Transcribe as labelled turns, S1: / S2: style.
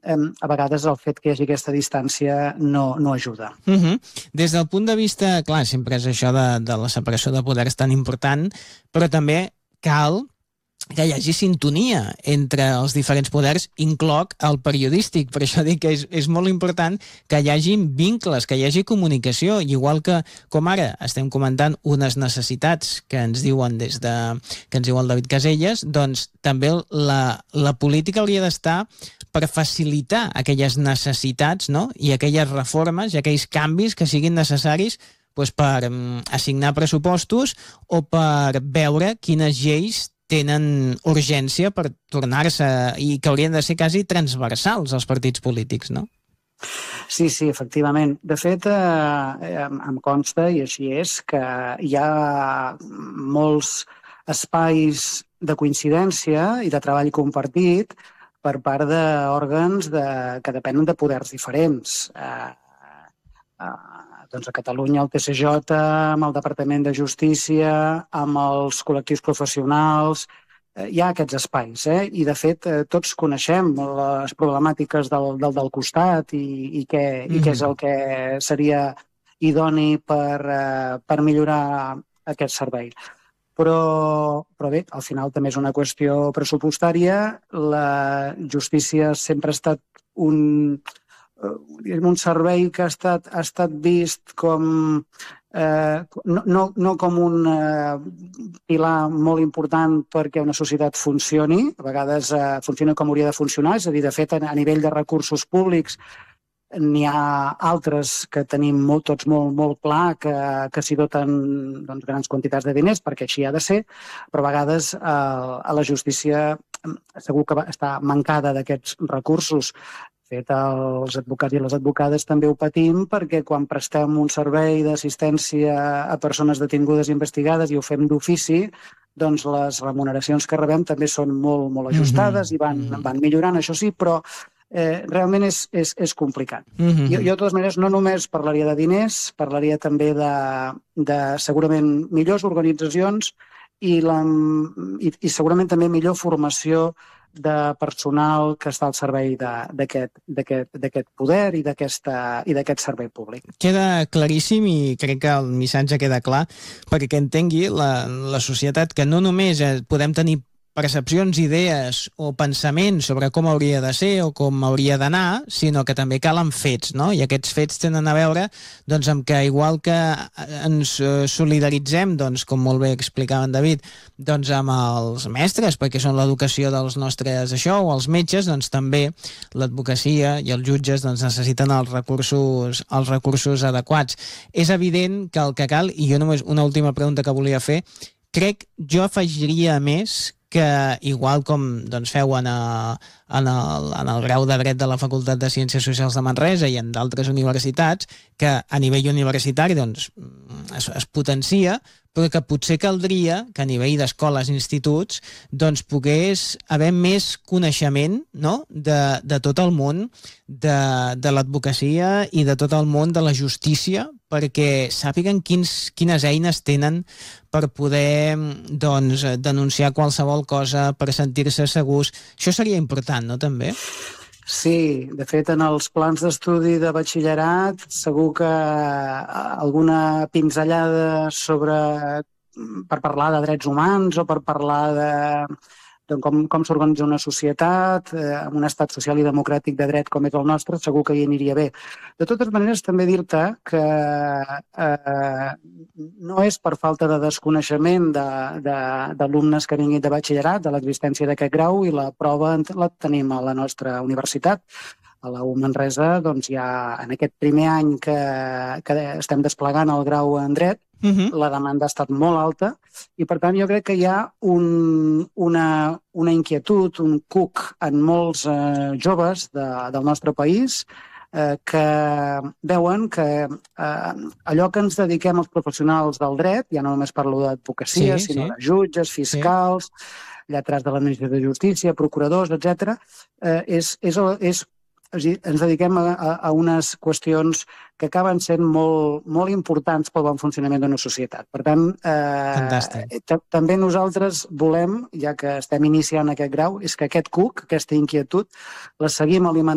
S1: a vegades el fet que hi hagi aquesta distància no ajuda.
S2: Des del punt de vista, clar, sempre és això de la separació de poders tan important, però també cal que hi hagi sintonia entre els diferents poders, incloc el periodístic. Per això dic que és molt important que hi hagi vincles, que hi hagi comunicació, igual que, com ara estem comentant, unes necessitats que ens diuen que ens diu el David Caselles, doncs també la política hauria d'estar per facilitar aquelles necessitats, no? I aquelles reformes i aquells canvis que siguin necessaris per assignar pressupostos o per veure quines lleis tenen urgència per tornar-se i que haurien de ser quasi transversals als partits polítics, no?
S1: Sí, efectivament. De fet, em consta, i així és, que hi ha molts espais de coincidència i de treball compartit per part d'òrgans que depenen de poders diferents. Doncs a Catalunya el TSJ, amb el Departament de Justícia, amb els col·lectius professionals, hi ha aquests espais, i de fet tots coneixem les problemàtiques del costat i què és el que seria idoni per millorar aquest servei. Però bé, al final també és una qüestió pressupostària. La justícia sempre ha estat un servei que ha estat vist com no com un pilar molt important perquè una societat funcioni, a vegades funciona com hauria de funcionar, és a dir, de fet, a nivell de recursos públics n'hi ha altres que tenim tots molt clar que s'hi doten grans quantitats de diners, perquè així ha de ser, però a vegades a la justícia segur que està mancada d'aquests recursos. De fet, els advocats i les advocades també ho patim perquè quan prestem un servei d'assistència a persones detingudes i investigades i ho fem d'ofici, doncs les remuneracions que rebem també són molt ajustades i van millorant, això sí, però realment és complicat. Jo, de totes maneres, no només parlaria de diners, parlaria també de segurament millors organitzacions i segurament també millor formació de personal que està al servei d'aquest poder i d'aquest servei públic.
S2: Queda claríssim i crec que el missatge queda clar perquè entengui la societat que no només podem tenir percepcions, idees o pensaments sobre com hauria de ser o com hauria d'anar, sinó que també calen fets, no? I aquests fets tenen a veure doncs, amb que igual que ens solidaritzem, doncs, com molt bé explicava en David, doncs, amb els mestres, perquè són l'educació dels nostres o els metges, doncs també l'advocacia i els jutges doncs, necessiten els recursos adequats. És evident que el que cal, i jo només una última pregunta que volia fer, jo afegiria més que igual com doncs, feu en el grau de dret de la Facultat de Ciències Socials de Manresa i en d'altres universitats, que a nivell universitari doncs, es potencia, però que potser caldria que a nivell d'escoles i instituts doncs, pogués haver més coneixement, no? de tot el món de l'advocacia i de tot el món de la justícia, perquè sàpiguen quines eines tenen per poder doncs, denunciar qualsevol cosa, per sentir-se segurs. Això seria important, no, també?
S1: Sí, de fet, en els plans d'estudi de batxillerat segur que alguna pinzellada per parlar de drets humans o per parlar de com s'organitza una societat amb un estat social i democràtic de dret com és el nostre, segur que hi aniria bé. De totes maneres, també dir-te que no és per falta de desconeixement d'alumnes que vinguin de batxillerat, de l'existència d'aquest grau, i la prova la tenim a la nostra universitat. A la UM Manresa, doncs, ja en aquest primer any que estem desplegant el grau en dret, la demanda ha estat molt alta i, per tant, jo crec que hi ha una inquietud, un cuc en molts joves del nostre país que veuen que allò que ens dediquem els professionals del dret, ja no només parlo d'advocacia, sinó de jutges, fiscals, lletrats de l'administració de justícia, procuradors, etc., ens dediquem a unes qüestions que acaben sent molt importants pel bon funcionament d'una societat. Per tant, també nosaltres volem, ja que estem iniciant aquest grau, és que aquest cuc, aquesta inquietud, la seguim alimentant